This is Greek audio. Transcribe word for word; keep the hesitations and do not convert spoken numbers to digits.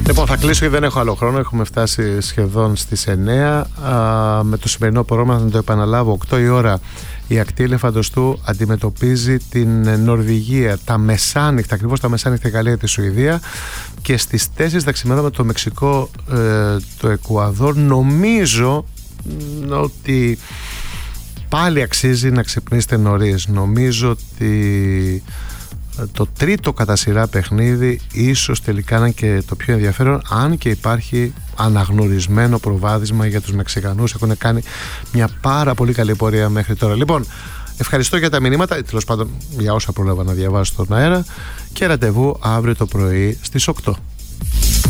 Λοιπόν, θα κλείσω γιατί δεν έχω άλλο χρόνο. Έχουμε φτάσει σχεδόν στις εννέα. Α, με το σημερινό πρόγραμμα θα το επαναλάβω. οκτώ η ώρα η ακτή Ελεφαντοστού αντιμετωπίζει την Νορβηγία τα μεσάνυχτα, ακριβώς τα μεσάνυχτα η Γαλλία τη Σουηδία, και στις τέσσερις θα ξημερώνουμε το Μεξικό, ε, το Εκουαδόρ. Νομίζω ότι πάλι αξίζει να ξυπνήσετε νωρίς. Νομίζω ότι το τρίτο κατά σειρά παιχνίδι ίσως τελικά είναι και το πιο ενδιαφέρον, αν και υπάρχει αναγνωρισμένο προβάδισμα για τους Μεξικανούς. Έχουν κάνει μια πάρα πολύ καλή πορεία μέχρι τώρα. Λοιπόν, ευχαριστώ για τα μηνύματα, τέλος πάντων για όσα πρόλαβα να διαβάσω στον αέρα, και ραντεβού αύριο το πρωί στις οκτώ.